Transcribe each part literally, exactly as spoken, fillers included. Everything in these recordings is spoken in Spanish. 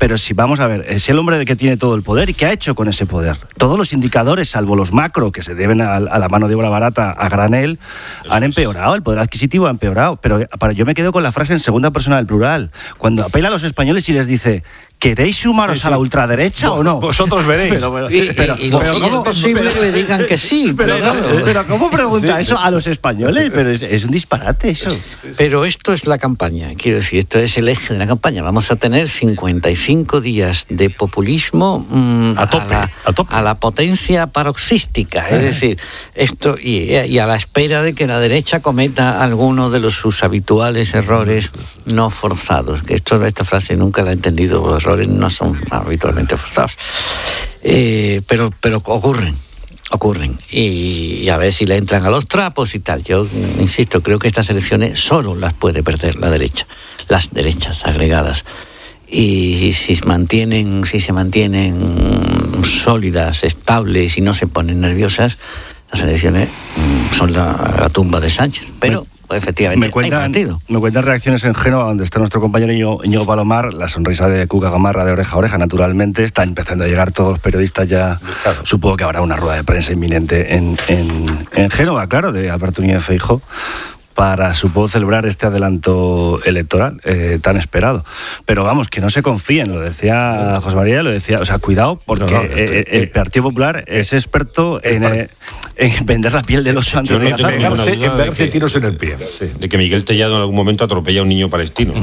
pero si vamos a ver, es el hombre que tiene todo el poder y ¿qué ha hecho con ese poder? Todos los indicadores, salvo los macro, que se deben a, a la mano de obra barata a granel, han empeorado, el poder adquisitivo ha empeorado. Pero para, yo me quedo con la frase en segunda persona del plural, cuando apela a los españoles y les dice: ¿queréis sumaros sí, sí. a la ultraderecha no, o no? Vosotros veréis. Pero, pero, y, pero, y, pero, ¿cómo es posible pero, que le digan que sí? Pero, pero, pero, pero ¿cómo pregunta sí, eso a los españoles? Pero es, es un disparate eso. Sí, sí. Pero esto es la campaña, quiero decir, esto es el eje de la campaña. Vamos a tener cincuenta y cinco días de populismo mmm, a, tope, a, la, a tope, a la potencia paroxística. Es decir, esto y, y a la espera de que la derecha cometa alguno de los, sus habituales errores no forzados. Que esto, esta frase nunca la he entendido, los errores no son habitualmente forzados, eh, pero pero ocurren ocurren y, y a ver si le entran a los trapos y tal. Yo insisto, creo que estas elecciones solo las puede perder la derecha, las derechas agregadas, y si se mantienen si se mantienen sólidas, estables y no se ponen nerviosas, las elecciones son la, la tumba de Sánchez, pero efectivamente me cuentan, hay partido. Me cuentan reacciones en Génova, donde está nuestro compañero Íñigo, Íñigo Palomar, la sonrisa de Cuca Gamarra de oreja a oreja, naturalmente. Están empezando a llegar todos los periodistas ya. Claro. Supongo que habrá una rueda de prensa inminente en, en, en Génova, claro, de Alberto Núñez Feijóo, para, supongo, celebrar este adelanto electoral eh, tan esperado. Pero vamos, que no se confíen, lo decía José María, lo decía, o sea, cuidado, porque no, no, estoy, eh, el Partido Popular es experto en, eh, en vender la piel del oso antes de cazarlo. En verse tiros en el pie. Sí. De que Miguel Tellado en algún momento atropella a un niño palestino.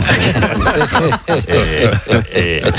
eh, eh,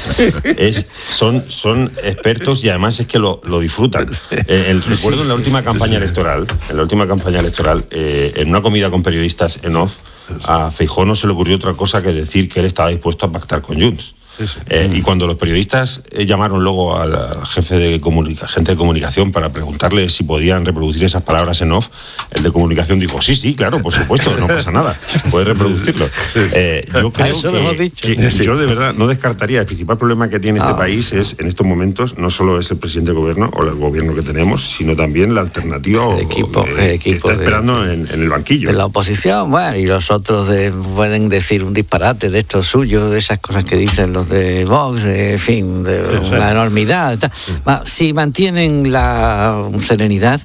es, son, son expertos y además es que lo, lo disfrutan. Eh, el recuerdo en la última campaña electoral, en la última campaña electoral, eh, en una comida con periodistas en off, a Feijóo no se le ocurrió otra cosa que decir que él estaba dispuesto a pactar con Junts. Sí, sí. Eh, y cuando los periodistas eh, llamaron luego al, al jefe de comunica, gente de comunicación para preguntarle si podían reproducir esas palabras en off, el de comunicación dijo: sí, sí, claro, por supuesto, no pasa nada, puedes reproducirlo. Eh, yo creo que, que sí. yo de verdad no descartaría, el principal problema que tiene este ah. país es, en estos momentos, no solo es el presidente del gobierno o el gobierno que tenemos, sino también la alternativa el equipo, o, eh, el equipo que está esperando de, en, en el banquillo. De la oposición, bueno, y los otros de, pueden decir un disparate de estos suyos, de esas cosas que dicen los de Vox, de, en fin, de sí, sí. la enormidad. Tal. Sí. Si mantienen la serenidad,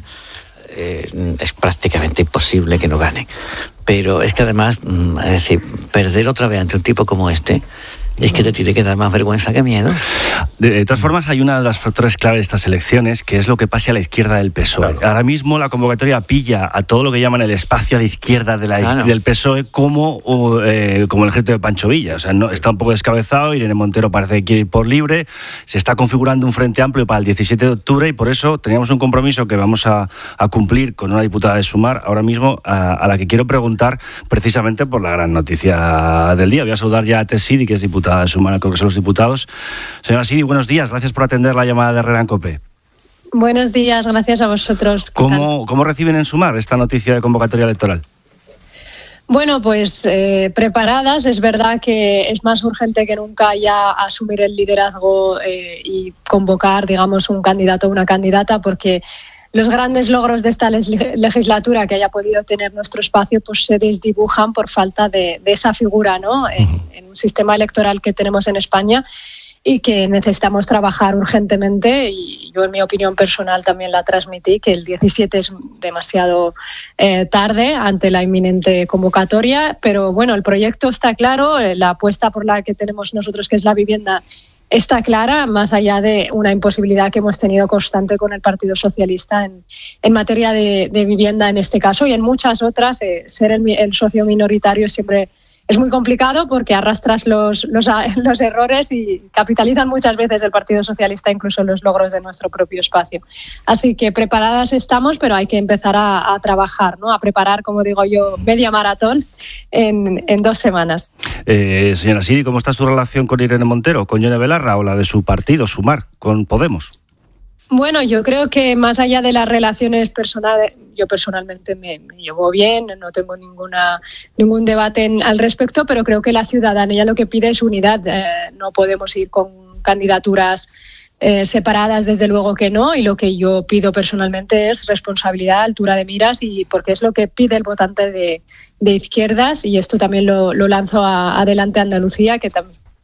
eh, es prácticamente imposible que no ganen. Pero es que además, es decir, perder otra vez ante un tipo como este, es que te tiene que dar más vergüenza que miedo. De, de todas formas, hay una de las factores clave de estas elecciones, que es lo que pase a la izquierda del P S O E. Claro. Ahora mismo la convocatoria pilla a todo lo que llaman el espacio a la izquierda de la, claro. del P S O E como, o, eh, como el ejército de Pancho Villa. O sea, no, está un poco descabezado, Irene Montero parece que quiere ir por libre, se está configurando un frente amplio para el diecisiete de octubre y por eso teníamos un compromiso que vamos a, a cumplir con una diputada de Sumar ahora mismo, a, a la que quiero preguntar precisamente por la gran noticia del día. Voy a saludar ya a Tess Sidi, que es diputada de Sumar al Congreso de los Diputados. Señora Sidi, buenos días, gracias por atender la llamada de Herrera en COPE. Buenos días, gracias a vosotros. ¿Cómo, ¿Cómo reciben en Sumar esta noticia de convocatoria electoral? Bueno, pues eh, preparadas. Es verdad que es más urgente que nunca ya asumir el liderazgo eh, y convocar, digamos, un candidato o una candidata, porque los grandes logros de esta legislatura que haya podido tener nuestro espacio pues se desdibujan por falta de, de esa figura, ¿no? En, en un sistema electoral que tenemos en España y que necesitamos trabajar urgentemente, y yo en mi opinión personal también la transmití, que el diecisiete es demasiado eh, tarde ante la inminente convocatoria, pero bueno, el proyecto está claro, la apuesta por la que tenemos nosotros, que es la vivienda, está clara, más allá de una imposibilidad que hemos tenido constante con el Partido Socialista en, en materia de, de vivienda en este caso y en muchas otras. Eh, ser el, el socio minoritario siempre es muy complicado porque arrastras los, los, los errores y capitalizan muchas veces el Partido Socialista incluso los logros de nuestro propio espacio. Así que preparadas estamos, pero hay que empezar a, a trabajar, ¿no? A preparar, como digo yo, media maratón en, en dos semanas. Eh, señora Sidi, ¿cómo está su relación con Irene Montero, con Yone Belarra o la de su partido, Sumar, con Podemos? Bueno, yo creo que más allá de las relaciones personales, yo personalmente me, me llevo bien, no tengo ninguna ningún debate en, al respecto, pero creo que la ciudadanía lo que pide es unidad. Eh, no podemos ir con candidaturas eh, separadas, desde luego que no, y lo que yo pido personalmente es responsabilidad, altura de miras, y porque es lo que pide el votante de, de izquierdas, y esto también lo, lo lanzo a, adelante a Andalucía, que también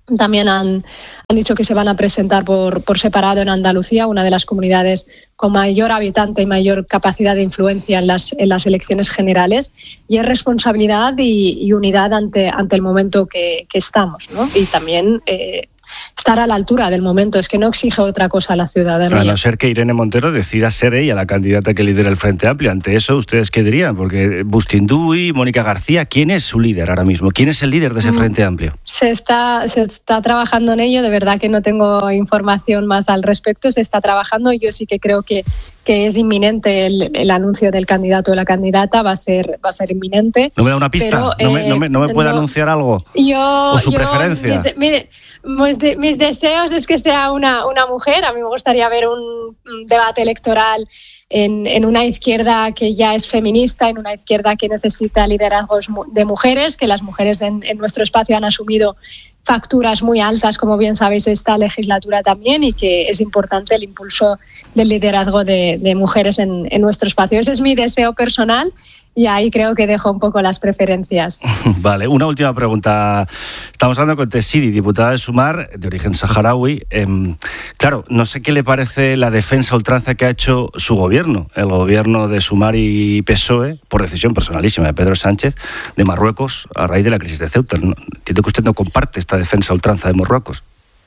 También han, han dicho que se van a presentar por, por separado en Andalucía, una de las comunidades con mayor habitante y mayor capacidad de influencia en las, en las elecciones generales. Y es responsabilidad y, y unidad ante, ante el momento que, que estamos, ¿no? Y también eh, estar a la altura del momento. Es que no exige otra cosa a la ciudadanía. A no ser que Irene Montero decida ser ella la candidata que lidera el Frente Amplio. Ante eso, ¿ustedes qué dirían? Porque Bustinduy, Mónica García, ¿quién es su líder ahora mismo? ¿Quién es el líder de ese Frente Amplio? Se está, se está trabajando en ello. De verdad que no tengo información más al respecto. Se está trabajando. Yo sí que creo que, que es inminente el, el anuncio del candidato o la candidata. Va a ser, va a ser inminente. ¿No me da una pista? Pero, ¿No, me, no, me, ¿No me puede no, anunciar algo? Yo, ¿O su yo, preferencia? Mis, mire, mis, de, mis deseos es que sea una, una mujer. A mí me gustaría ver un, un debate electoral en, en una izquierda que ya es feminista, en una izquierda que necesita liderazgos de mujeres, que las mujeres en, en nuestro espacio han asumido facturas muy altas, como bien sabéis, esta legislatura también, y que es importante el impulso del liderazgo de, de mujeres en, en nuestro espacio. Ese es mi deseo personal. Y ahí creo que dejo un poco las preferencias. Vale, una última pregunta. Estamos hablando con Tessiri, diputada de Sumar, de origen saharaui. Eh, claro, no sé qué le parece la defensa a ultranza que ha hecho su gobierno, el gobierno de Sumar y P S O E, por decisión personalísima de Pedro Sánchez, de Marruecos, a raíz de la crisis de Ceuta. Entiendo que usted no comparte esta defensa a ultranza de Marruecos.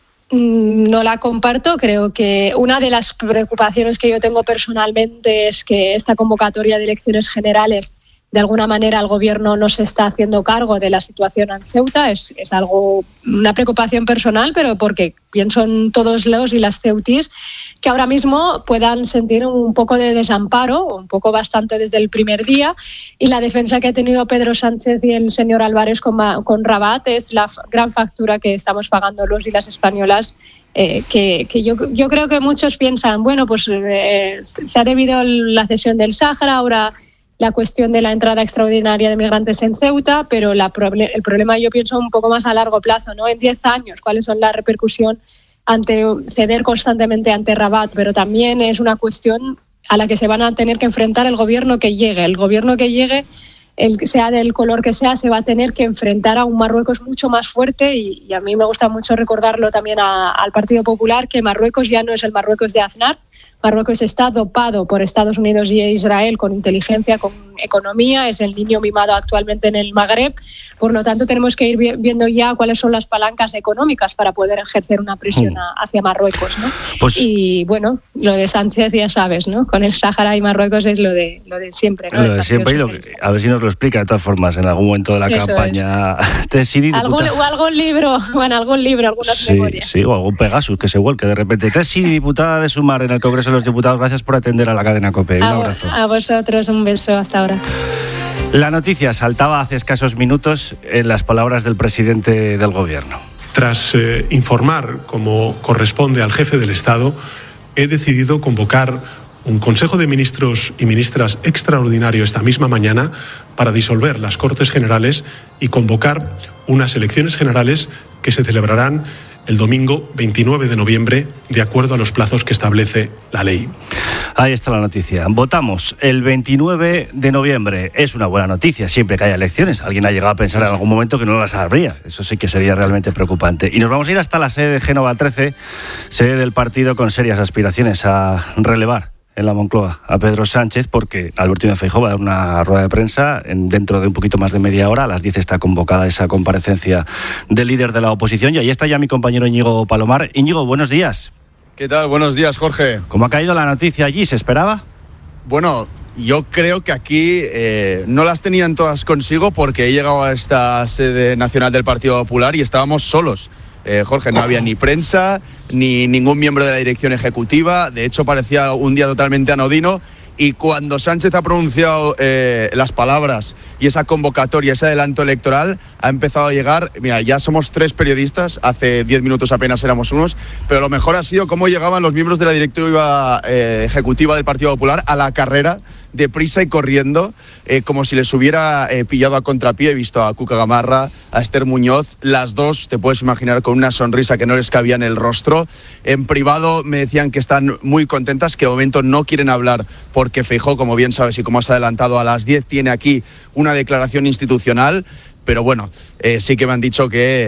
No la comparto. Creo que una de las preocupaciones que yo tengo personalmente es que esta convocatoria de elecciones generales, de alguna manera el gobierno no se está haciendo cargo de la situación en Ceuta. Es, es algo, una preocupación personal, pero porque pienso en todos los y las ceutíes que ahora mismo puedan sentir un poco de desamparo, un poco bastante desde el primer día, y la defensa que ha tenido Pedro Sánchez y el señor Álvarez con, con Rabat es la gran factura que estamos pagando los y las españolas, eh, que, que yo, yo creo que muchos piensan, bueno, pues eh, se ha debido la cesión del Sáhara, ahora la cuestión de la entrada extraordinaria de migrantes en Ceuta, pero la proble- el problema yo pienso un poco más a largo plazo, ¿no? En diez años, ¿cuáles son las repercusiones ante ceder constantemente ante Rabat? Pero también es una cuestión a la que se van a tener que enfrentar el gobierno que llegue. El gobierno que llegue, el sea del color que sea, se va a tener que enfrentar a un Marruecos mucho más fuerte, y, y a mí me gusta mucho recordarlo también a, al Partido Popular, que Marruecos ya no es el Marruecos de Aznar. Marruecos está dopado por Estados Unidos y Israel con inteligencia, con economía, es el niño mimado actualmente en el Magreb. Por lo tanto, tenemos que ir viendo ya cuáles son las palancas económicas para poder ejercer una presión a, hacia Marruecos, ¿no? Pues, y bueno, lo de Sánchez ya sabes, ¿no? Con el Sáhara y Marruecos es lo de lo de siempre, ¿no? Lo de siempre, y lo que, a ver si nos lo explica de todas formas en algún momento de la Eso campaña. Es. ¿Algún, o algún libro, o en algún libro, algunas sí, memorias. Sí, o algún Pegasus que se vuelque de repente. Tessiri, diputada de Sumar en el Congreso de los Diputados, gracias por atender a la cadena COPE. Un a, abrazo. A vosotros, un beso, hasta ahora. La noticia saltaba hace escasos minutos en las palabras del presidente del Gobierno. Tras eh, informar, como corresponde al jefe del Estado, he decidido convocar un Consejo de Ministros y Ministras extraordinario esta misma mañana para disolver las Cortes Generales y convocar unas elecciones generales que se celebrarán el domingo veintinueve de noviembre, de acuerdo a los plazos que establece la ley. Ahí está la noticia. Votamos el veintinueve de noviembre. Es una buena noticia siempre que haya elecciones. Alguien ha llegado a pensar en algún momento que no las habría. Eso sí que sería realmente preocupante. Y nos vamos a ir hasta la sede de Génova trece, sede del partido con serias aspiraciones a relevar en la Moncloa a Pedro Sánchez, porque Alberto Núñez Feijóo va a dar una rueda de prensa en, dentro de un poquito más de media hora. A las diez está convocada esa comparecencia del líder de la oposición, y ahí está ya mi compañero Íñigo Palomar. Íñigo, buenos días. ¿Qué tal? Buenos días, Jorge. ¿Cómo ha caído la noticia allí? ¿Se esperaba? Bueno, yo creo que aquí eh, no las tenían todas consigo, porque he llegado a esta sede nacional del Partido Popular y estábamos solos. Eh, Jorge, no había ni prensa, ni ningún miembro de la dirección ejecutiva. De hecho, parecía un día totalmente anodino. Y cuando Sánchez ha pronunciado eh, las palabras y esa convocatoria, ese adelanto electoral, ha empezado a llegar. Mira, ya somos tres periodistas, hace diez minutos apenas éramos unos, pero lo mejor ha sido cómo llegaban los miembros de la directiva eh, ejecutiva del Partido Popular a la carrera, deprisa y corriendo, eh, como si les hubiera eh, pillado a contrapié. He visto a Cuca Gamarra, a Esther Muñoz, las dos, te puedes imaginar, con una sonrisa que no les cabía en el rostro. En privado me decían que están muy contentas, que de momento no quieren hablar porque Feijóo, como bien sabes y como has adelantado, a las diez tiene aquí una declaración institucional. Pero bueno, eh, sí que me han dicho que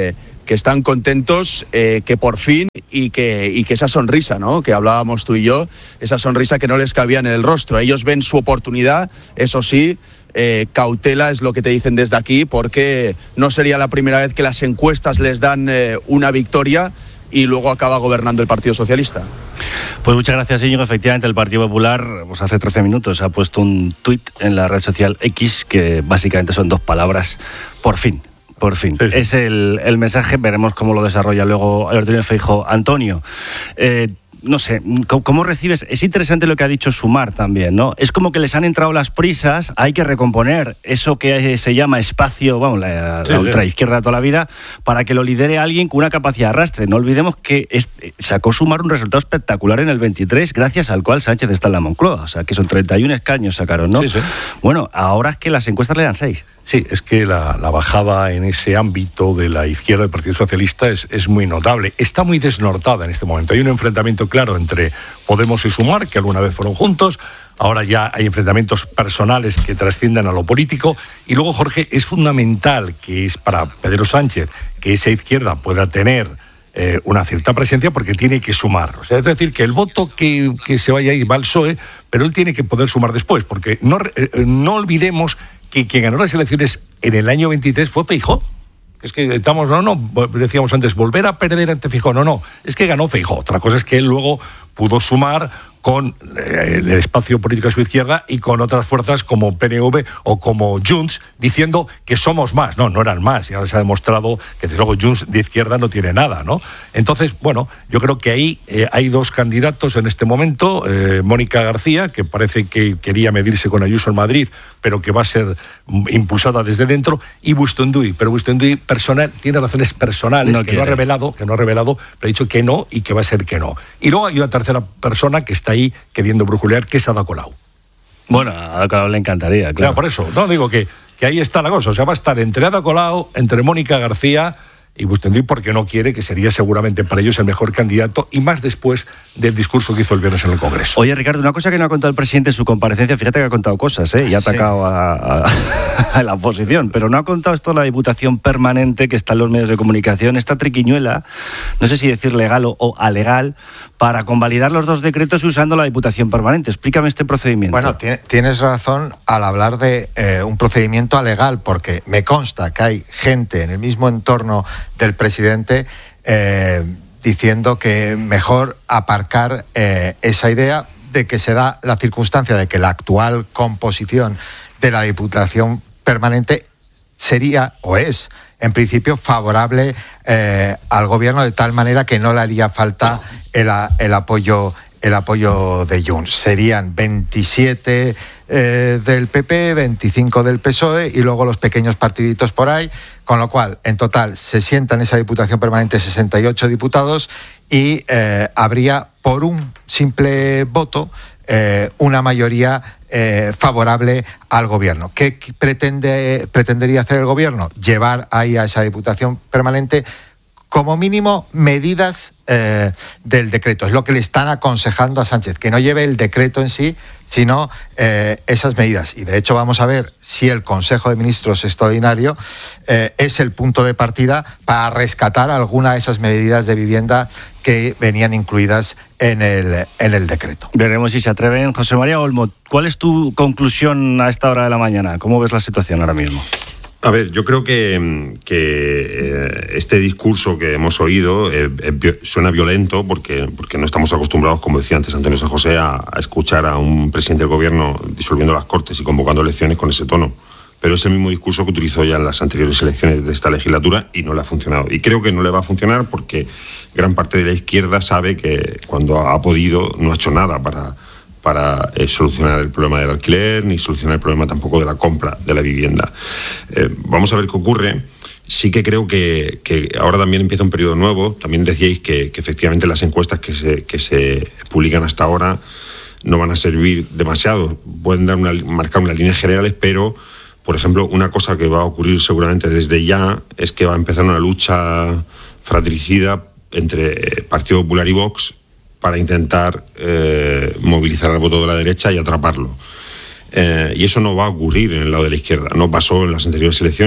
que están contentos, eh, que por fin, y que, y que esa sonrisa, ¿no?, que hablábamos tú y yo, esa sonrisa que no les cabía en el rostro. Ellos ven su oportunidad, eso sí, eh, cautela es lo que te dicen desde aquí, porque no sería la primera vez que las encuestas les dan eh, una victoria y luego acaba gobernando el Partido Socialista. Pues muchas gracias, Íñigo. Efectivamente, el Partido Popular, pues hace trece minutos ha puesto un tuit en la red social X que básicamente son dos palabras: por fin. Por fin. Sí, sí. Es el, el mensaje. Veremos cómo lo desarrolla luego Alberto Feijóo. Antonio, eh, no sé, ¿cómo, ¿cómo recibes? Es interesante lo que ha dicho Sumar también, ¿no? Es como que les han entrado las prisas, hay que recomponer eso que se llama espacio, vamos, la, sí, la ultraizquierda de toda la vida, para que lo lidere alguien con una capacidad de arrastre. No olvidemos que es, sacó Sumar un resultado espectacular en el veintitrés, gracias al cual Sánchez está en la Moncloa. O sea, que son treinta y un escaños sacaron, ¿no? Sí, sí. Bueno, ahora es que las encuestas le dan seis. Sí, es que la, la bajada en ese ámbito de la izquierda del Partido Socialista es, es muy notable. Está muy desnortada en este momento. Hay un enfrentamiento claro entre Podemos y Sumar, que alguna vez fueron juntos. Ahora ya hay enfrentamientos personales que trascienden a lo político. Y luego, Jorge, es fundamental que es para Pedro Sánchez que esa izquierda pueda tener eh, una cierta presencia, porque tiene que sumar. O sea, es decir, que el voto que, que se vaya ahí va al P S O E, pero él tiene que poder sumar después, porque no, eh, no olvidemos que quien ganó las elecciones en el año veintitrés fue Feijóo. Es que estamos, no, no, decíamos antes, volver a perder ante Feijóo. No, no, es que ganó Feijóo. Otra cosa es que él luego pudo sumar con el espacio político de su izquierda y con otras fuerzas como P N V o como Junts, diciendo que somos más. No, no eran más. Y ahora se ha demostrado que desde luego Junts de izquierda no tiene nada, ¿no? Entonces, bueno, yo creo que ahí eh, hay dos candidatos en este momento. Eh, Mónica García, que parece que quería medirse con Ayuso en Madrid, pero que va a ser impulsada desde dentro, y Bustenduy. Pero Bustenduy personal, tiene razones personales no que, no ha revelado, que no ha revelado, pero ha dicho que no y que va a ser que no. Y luego hay una tercera persona que está ahí queriendo brujulear, que es Ada Colau. Bueno, a Ada Colau le encantaría, claro. claro. Por eso, no digo que, que ahí está la cosa. O sea, va a estar entre Ada Colau, entre Mónica García y Bustenduy, porque no quiere, que sería seguramente para ellos el mejor candidato, y más después del discurso que hizo el viernes en el Congreso. Oye, Ricardo, una cosa que no ha contado el presidente en su comparecencia, fíjate que ha contado cosas, ¿eh? Y ha atacado sí. a, a, a la oposición, pero no ha contado esto de la Diputación Permanente que está en los medios de comunicación, esta triquiñuela, no sé si decir legal o, o alegal, para convalidar los dos decretos usando la Diputación Permanente. Explícame este procedimiento. Bueno, tienes razón al hablar de eh, un procedimiento alegal, porque me consta que hay gente en el mismo entorno del presidente eh, diciendo que mejor aparcar eh, esa idea, de que se da la circunstancia de que la actual composición de la Diputación Permanente sería o es en principio favorable eh, al gobierno, de tal manera que no le haría falta el, el apoyo el apoyo de Junts. Serían veintisiete eh, del P P, veinticinco del P S O E y luego los pequeños partiditos por ahí, con lo cual en total se sientan en esa Diputación Permanente sesenta y ocho diputados y eh, habría por un simple voto eh, una mayoría eh, favorable al gobierno. ¿Qué pretende, pretendería hacer el gobierno? Llevar ahí a esa Diputación Permanente como mínimo medidas eh, del decreto. Es lo que le están aconsejando a Sánchez, que no lleve el decreto en sí, sino eh, esas medidas. Y de hecho vamos a ver si el Consejo de Ministros extraordinario eh, es el punto de partida para rescatar alguna de esas medidas de vivienda que venían incluidas en el, en el decreto. Veremos si se atreven. José María Olmo, ¿cuál es tu conclusión a esta hora de la mañana? ¿Cómo ves la situación ahora mismo? A ver, yo creo que, que eh, este discurso que hemos oído eh, eh, suena violento porque, porque no estamos acostumbrados, como decía antes Antonio San José, a, a escuchar a un presidente del gobierno disolviendo las Cortes y convocando elecciones con ese tono. Pero es el mismo discurso que utilizó ya en las anteriores elecciones de esta legislatura y no le ha funcionado. Y creo que no le va a funcionar porque gran parte de la izquierda sabe que cuando ha podido no ha hecho nada para... para eh, solucionar el problema del alquiler, ni solucionar el problema tampoco de la compra de la vivienda. Eh, vamos a ver qué ocurre. Sí que creo que, que ahora también empieza un periodo nuevo. También decíais que, que efectivamente las encuestas que se, que se publican hasta ahora no van a servir demasiado. Pueden dar una, marcar unas líneas generales, pero, por ejemplo, una cosa que va a ocurrir seguramente desde ya es que va a empezar una lucha fratricida entre Partido Popular y Vox para intentar eh, movilizar el voto de la derecha y atraparlo. Eh, y eso no va a ocurrir en el lado de la izquierda. No pasó en las anteriores elecciones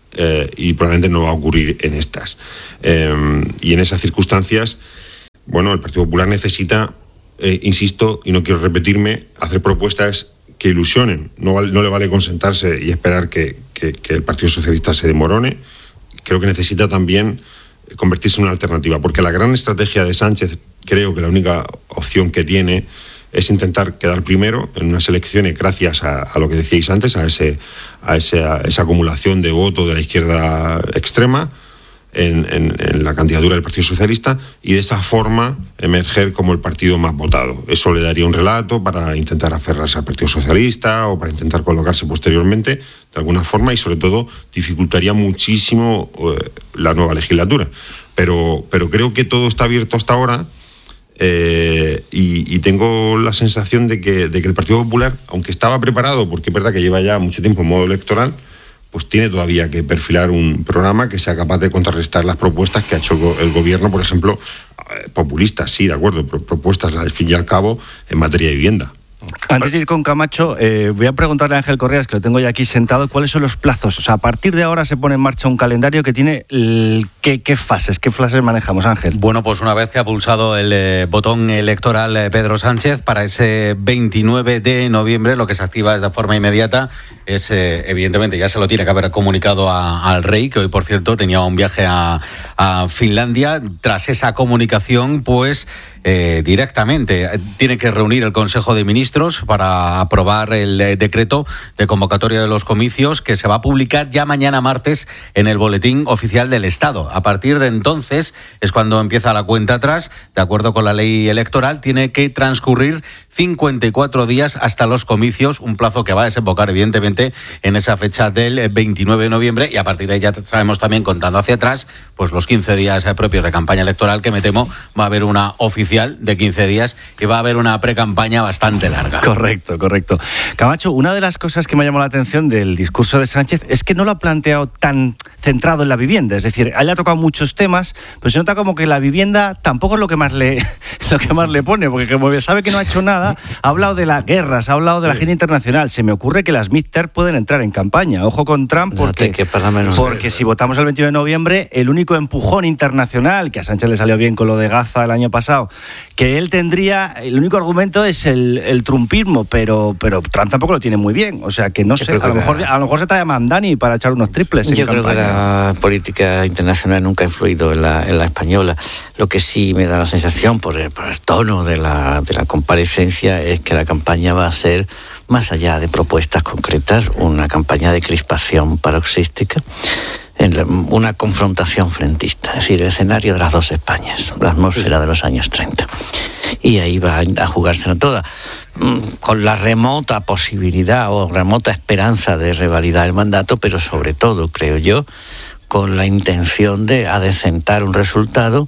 eh, y probablemente no va a ocurrir en estas. Eh, y en esas circunstancias, bueno, el Partido Popular necesita, eh, insisto, y no quiero repetirme, hacer propuestas que ilusionen. No, no le vale consentarse y esperar que, que, que el Partido Socialista se demorone. Creo que necesita también convertirse en una alternativa, porque la gran estrategia de Sánchez, creo que la única opción que tiene es intentar quedar primero en unas elecciones gracias a, a lo que decíais antes, a, ese, a, ese, a esa acumulación de voto de la izquierda extrema en, en, en la candidatura del Partido Socialista, y de esa forma emerger como el partido más votado. Eso le daría un relato para intentar aferrarse al Partido Socialista o para intentar colocarse posteriormente de alguna forma, y sobre todo dificultaría muchísimo eh, la nueva legislatura. Pero, pero creo que todo está abierto hasta ahora. Eh, y, y tengo la sensación de que, de que el Partido Popular, aunque estaba preparado, porque es verdad que lleva ya mucho tiempo en modo electoral, pues tiene todavía que perfilar un programa que sea capaz de contrarrestar las propuestas que ha hecho el gobierno, por ejemplo, populistas, sí, de acuerdo, pero propuestas al fin y al cabo en materia de vivienda. Antes de ir con Camacho, eh, voy a preguntarle a Ángel Correas, que lo tengo ya aquí sentado, ¿cuáles son los plazos? O sea, a partir de ahora se pone en marcha un calendario que tiene el, ¿qué, qué fases? ¿Qué fases manejamos, Ángel? Bueno, pues una vez que ha pulsado el eh, botón electoral eh, Pedro Sánchez, para ese veintinueve de noviembre, lo que se activa es de forma inmediata, es eh, evidentemente, ya se lo tiene que haber comunicado a, al rey, que hoy, por cierto, tenía un viaje a, a Finlandia. Tras esa comunicación, pues eh, directamente tiene que reunir el Consejo de Ministros para aprobar el eh, decreto de convocatoria de los comicios, que se va a publicar ya mañana martes en el Boletín Oficial del Estado. A partir de entonces es cuando empieza la cuenta atrás. De acuerdo con la ley electoral, tiene que transcurrir cincuenta y cuatro días hasta los comicios, un plazo que va a desembocar evidentemente en esa fecha del veintinueve de noviembre, y a partir de ahí ya sabemos también, contando hacia atrás, pues los quince días propios de campaña electoral, que me temo va a haber una oficial de quince días y va a haber una pre-campaña bastante larga. Correcto, correcto. Camacho, una de las cosas que me llamó la atención del discurso de Sánchez es que no lo ha planteado tan centrado en la vivienda, es decir, a él le ha tocado muchos temas, pero se nota como que la vivienda tampoco es lo que más le, lo que más le pone, porque como sabe que no ha hecho nada, ha hablado de las guerras, ha hablado de la agenda internacional. Se me ocurre que las midterm pueden entrar en campaña. Ojo con Trump, porque, no porque si votamos el veintinueve de noviembre, el único empujón internacional, que a Sánchez le salió bien con lo de Gaza el año pasado, que él tendría, el único argumento es el, el trumpismo, pero, pero Trump tampoco lo tiene muy bien. O sea que no Yo sé, a lo, mejor, a lo mejor se trae a Mandani para echar unos triples en Yo campaña. creo que la política internacional nunca ha influido en la, en la española. Lo que sí me da la sensación, por el, por el tono de la, de la comparecencia, es que la campaña va a ser, más allá de propuestas concretas, una campaña de crispación paroxística, en la, una confrontación frentista, es decir, el escenario de las dos Españas, la atmósfera de los años treinta. Y ahí va a jugársela toda, con la remota posibilidad o remota esperanza de revalidar el mandato, pero sobre todo, creo yo, con la intención de adecentar un resultado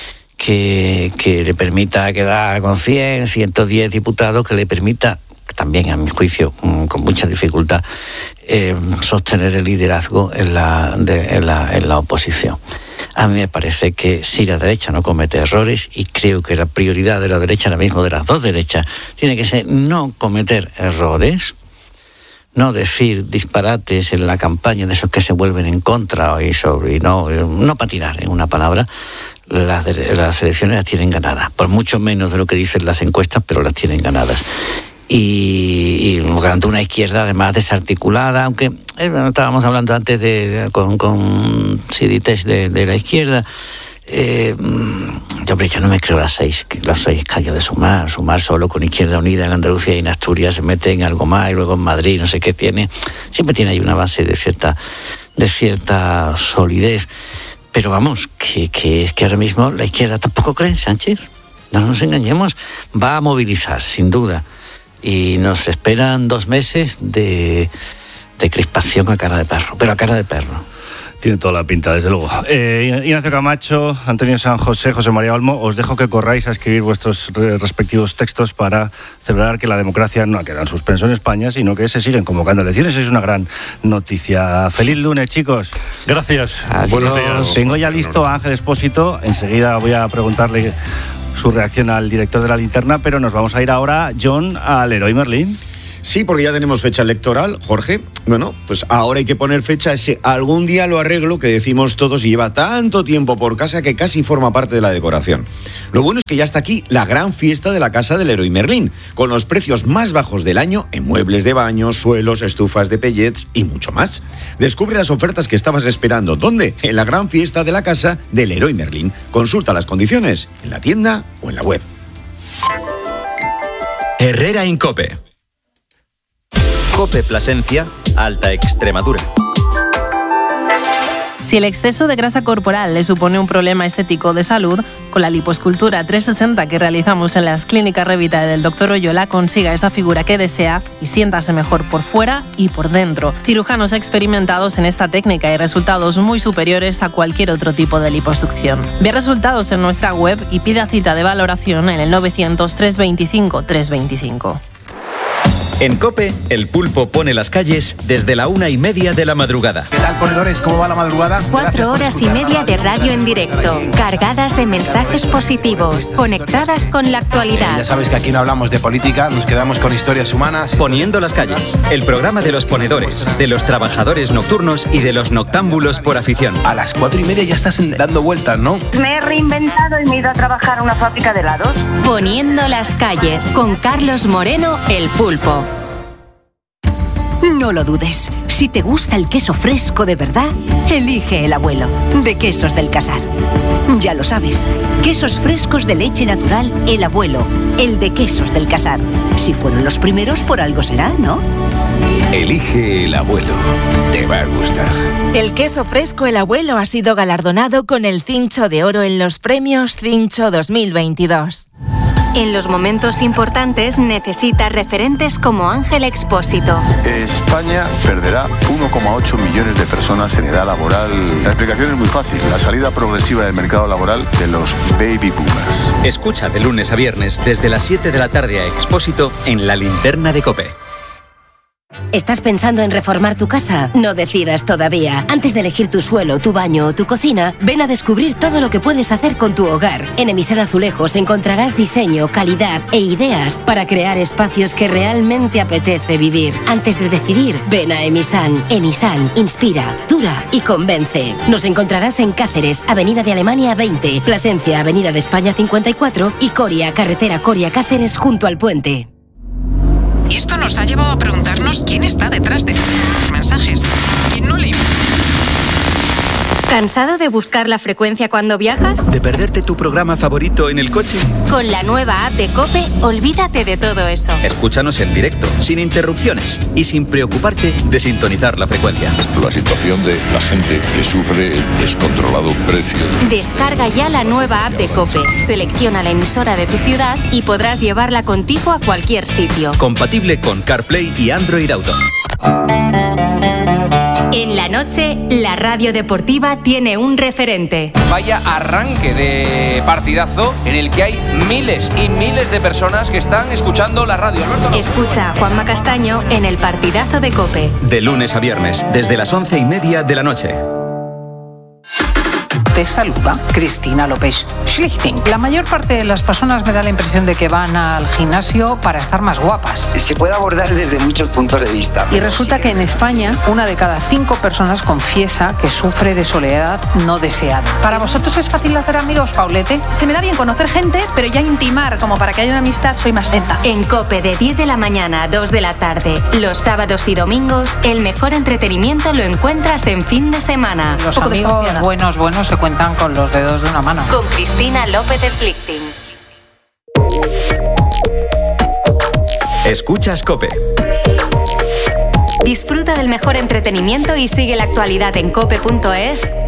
que, que le permita quedar con cien, ciento diez diputados, que le permita también, a mi juicio, con mucha dificultad, eh, sostener el liderazgo en la, de, en, la, en la oposición. A mí me parece que si la derecha no comete errores, y creo que la prioridad de la derecha, ahora mismo de las dos derechas, tiene que ser no cometer errores, no decir disparates en la campaña de esos que se vuelven en contra y, sobre, y no, no patinar, en una palabra. Las, las elecciones las tienen ganadas, por mucho menos de lo que dicen las encuestas, pero las tienen ganadas. Y, y garantía una izquierda además desarticulada, aunque eh, estábamos hablando antes de, con, con Siditesh de, de la izquierda. Eh, yo, yo no me creo las seis, las seis callos de Sumar, Sumar solo con Izquierda Unida en Andalucía y en Asturias se mete en algo más, y luego en Madrid, no sé qué tiene, siempre tiene ahí una base de cierta, de cierta solidez. Pero vamos, que, que es que ahora mismo la izquierda tampoco cree en Sánchez, no nos engañemos, va a movilizar, sin duda. Y nos esperan dos meses de, de crispación a cara de perro, pero a cara de perro. Tiene toda la pinta, desde luego. Eh, Ignacio Camacho, Antonio San José, José María Olmo, os dejo que corráis a escribir vuestros respectivos textos para celebrar que la democracia no ha quedado en suspenso en España, sino que se siguen convocando elecciones. Es una gran noticia. Feliz lunes, chicos. Gracias. Adiós. Buenos días. Tengo ya listo a Ángel Expósito. Enseguida voy a preguntarle su reacción al director de La Linterna, pero nos vamos a ir ahora, John, al Leroy Merlin. Sí, porque ya tenemos fecha electoral, Jorge. Bueno, pues ahora hay que poner fecha a ese algún día lo arreglo que decimos todos y lleva tanto tiempo por casa que casi forma parte de la decoración. Lo bueno es que ya está aquí la gran fiesta de la casa del Leroy Merlin, con los precios más bajos del año en muebles de baño, suelos, estufas de pellets y mucho más. Descubre las ofertas que estabas esperando. ¿Dónde? En la gran fiesta de la casa del Leroy Merlin. Consulta las condiciones en la tienda o en la web. Herrera en COPE. COPE Plasencia, Alta Extremadura. Si el exceso de grasa corporal le supone un problema estético de salud, con la lipoescultura trescientos sesenta que realizamos en las clínicas Revita del doctor Oyola, consiga esa figura que desea y siéntase mejor por fuera y por dentro. Cirujanos experimentados en esta técnica y resultados muy superiores a cualquier otro tipo de liposucción. Ve resultados en nuestra web y pida cita de valoración en el novecientos, trescientos veinticinco, trescientos veinticinco. En COPE, el pulpo pone las calles desde la una y media de la madrugada. ¿Qué tal, ponedores? ¿Cómo va la madrugada? Cuatro horas y media de radio en directo, cargadas de mensajes positivos, conectadas con la actualidad. Eh, ya sabes que aquí no hablamos de política, nos quedamos con historias humanas. Poniendo las calles, el programa de los ponedores, de los trabajadores nocturnos y de los noctámbulos por afición. A las cuatro y media ya estás dando vueltas, ¿no? Me he reinventado y me he ido a trabajar a una fábrica de helados. Poniendo las calles, con Carlos Moreno, el pulpo. No lo dudes. Si te gusta el queso fresco de verdad, elige El Abuelo, de Quesos del Casar. Ya lo sabes, quesos frescos de leche natural El Abuelo, el de Quesos del Casar. Si fueron los primeros, por algo será, ¿no? Elige El Abuelo. Te va a gustar. El queso fresco El Abuelo ha sido galardonado con el Cincho de Oro en los premios Cincho dos mil veintidós. En los momentos importantes necesita referentes como Ángel Expósito. España perderá uno coma ocho millones de personas en edad laboral. La explicación es muy fácil, la salida progresiva del mercado laboral de los baby boomers. Escucha de lunes a viernes desde las siete de la tarde a Expósito en La Linterna de COPE. ¿Estás pensando en reformar tu casa? No decidas todavía. Antes de elegir tu suelo, tu baño o tu cocina, ven a descubrir todo lo que puedes hacer con tu hogar. En Emisan Azulejos encontrarás diseño, calidad e ideas para crear espacios que realmente apetece vivir. Antes de decidir, ven a Emisan. Emisan inspira, dura y convence. Nos encontrarás en Cáceres, Avenida de Alemania veinte, Plasencia, Avenida de España cincuenta y cuatro y Coria, carretera Coria-Cáceres junto al puente. Y esto nos ha llevado a preguntarnos quién está detrás de los mensajes. ¿Quién no le... ¿Cansado de buscar la frecuencia cuando viajas? ¿De perderte tu programa favorito en el coche? Con la nueva app de COPE, olvídate de todo eso. Escúchanos en directo, sin interrupciones y sin preocuparte de sintonizar la frecuencia. La situación de la gente que sufre el descontrolado precio. Descarga ya la nueva app de COPE, selecciona la emisora de tu ciudad y podrás llevarla contigo a cualquier sitio. Compatible con CarPlay y Android Auto. En la noche, la radio deportiva tiene un referente. Vaya arranque de partidazo en el que hay miles y miles de personas que están escuchando la radio. Alberto. Escucha a Juanma Castaño en el partidazo de COPE. De lunes a viernes, desde las once y media de la noche. Te saluda Cristina López Schlichting. La mayor parte de las personas me da la impresión de que van al gimnasio para estar más guapas. Se puede abordar desde muchos puntos de vista. Y resulta que en España una de cada cinco personas confiesa que sufre de soledad no deseada. ¿Para vosotros es fácil hacer amigos, Paulete? Se me da bien conocer gente, pero ya intimar como para que haya una amistad soy más lenta. En COPE de diez de la mañana a dos de la tarde, los sábados y domingos, el mejor entretenimiento lo encuentras en fin de semana. Los amigos buenos, buenos se cuentan con los dedos de una mano. Con Cristina López Schlichting. Escuchas COPE. Disfruta del mejor entretenimiento y sigue la actualidad en cope punto es.